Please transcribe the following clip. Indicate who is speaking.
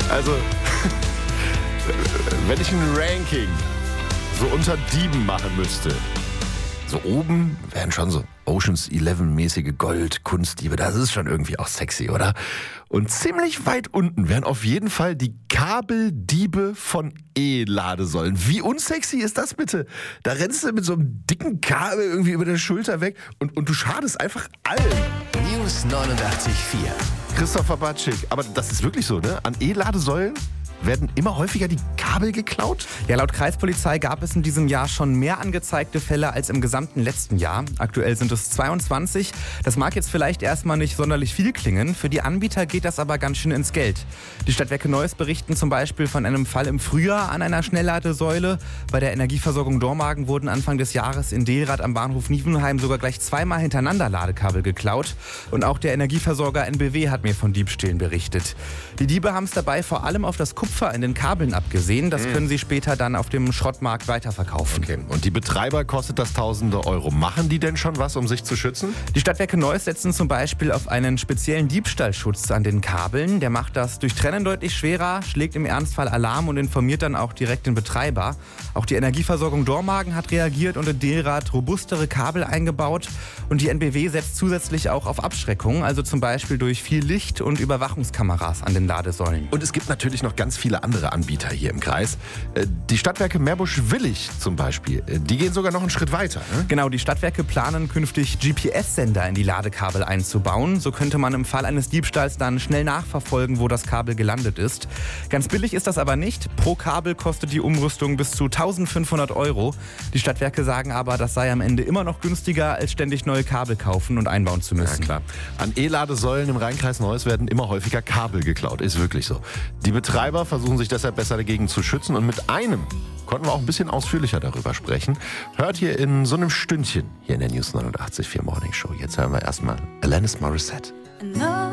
Speaker 1: Also, wenn ich ein Ranking so unter Dieben machen müsste, so oben wären schon so Ocean's 11-mäßige Gold-Kunstdiebe. Das ist schon irgendwie auch sexy, oder? Und ziemlich weit unten wären auf jeden Fall die Kabeldiebe von E-Ladesäulen. Wie unsexy ist das bitte? Da rennst du mit so einem dicken Kabel irgendwie über der Schulter weg und du schadest einfach allen.
Speaker 2: News 89.4.
Speaker 1: Christopher Batschik, aber das ist wirklich so, ne? An E-Ladesäulen werden immer häufiger die Kabel geklaut?
Speaker 3: Ja, laut Kreispolizei gab es in diesem Jahr schon mehr angezeigte Fälle als im gesamten letzten Jahr. Aktuell sind es 22. Das mag jetzt vielleicht erstmal nicht sonderlich viel klingen. Für die Anbieter geht das aber ganz schön ins Geld. Die Stadtwerke Neuss berichten zum Beispiel von einem Fall im Frühjahr an einer Schnellladesäule. Bei der Energieversorgung Dormagen wurden Anfang des Jahres in Delrath am Bahnhof Nievenheim sogar gleich zweimal hintereinander Ladekabel geklaut. Und auch der Energieversorger NBW hat mir von Diebstählen berichtet. Die Diebe haben es dabei vor allem auf das Kupfer in den Kabeln abgesehen. Das können sie später dann auf dem Schrottmarkt weiterverkaufen.
Speaker 1: Okay. Und die Betreiber kostet das Tausende Euro. Machen die denn schon was, um sich zu schützen?
Speaker 3: Die Stadtwerke Neuss setzen zum Beispiel auf einen speziellen Diebstahlschutz an den Kabeln. Der macht das Durchtrennen deutlich schwerer, schlägt im Ernstfall Alarm und informiert dann auch direkt den Betreiber. Auch die Energieversorgung Dormagen hat reagiert und in Delrath robustere Kabel eingebaut. Und die NBW setzt zusätzlich auch auf Abschreckung, also zum Beispiel durch viel Licht und Überwachungskameras an den Ladesäulen.
Speaker 1: Und es gibt natürlich noch ganz viele andere Anbieter hier im Kreis. Die Stadtwerke Meerbusch-Willig zum Beispiel, die gehen sogar noch einen Schritt weiter. Ne?
Speaker 3: Genau, die Stadtwerke planen künftig GPS-Sender in die Ladekabel einzubauen. So könnte man im Fall eines Diebstahls dann schnell nachverfolgen, wo das Kabel gelandet ist. Ganz billig ist das aber nicht. Pro Kabel kostet die Umrüstung bis zu 1.500 Euro. Die Stadtwerke sagen aber, das sei am Ende immer noch günstiger, als ständig neue Kabel kaufen und einbauen zu müssen.
Speaker 1: Ja, klar. An E-Ladesäulen im Rheinkreis Neuss werden immer häufiger Kabel geklaut. Ist wirklich so. Die Betreiber versuchen sich deshalb besser dagegen zu schützen und mit einem konnten wir auch ein bisschen ausführlicher darüber sprechen. Hört ihr in so einem Stündchen hier in der News 89.4 Morning Show. Jetzt hören wir erstmal Alanis Morissette.